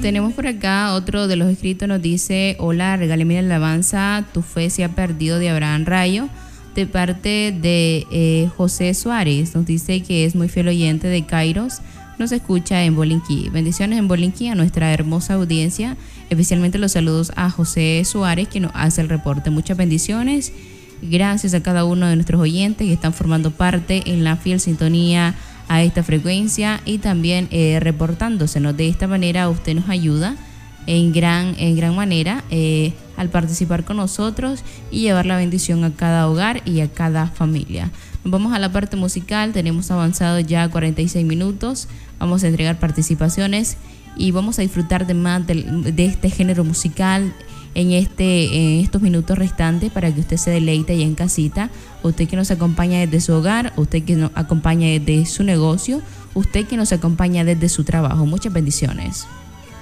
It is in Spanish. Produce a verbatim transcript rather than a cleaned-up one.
tenemos por acá otro de los escritos, nos dice: hola, regáleme la alabanza, tu fe se ha perdido, de Abraham Rayo, de parte de eh, José Suárez. Nos dice que es muy fiel oyente de Kairos, nos escucha en Bolinquí. Bendiciones en Bolinquí a nuestra hermosa audiencia, especialmente los saludos a José Suárez, que nos hace el reporte. Muchas bendiciones, gracias a cada uno de nuestros oyentes que están formando parte en la fiel sintonía a esta frecuencia y también eh, reportándosenos. De esta manera usted nos ayuda en gran, en gran manera eh, al participar con nosotros y llevar la bendición a cada hogar y a cada familia. Nos vamos a la parte musical, tenemos avanzado ya cuarenta y seis minutos, vamos a entregar participaciones y vamos a disfrutar de más de, de este género musical en, este, en estos minutos restantes, para que usted se deleite ahí en casita, usted que nos acompaña desde su hogar, usted que nos acompaña desde su negocio, usted que nos acompaña desde su trabajo. Muchas bendiciones.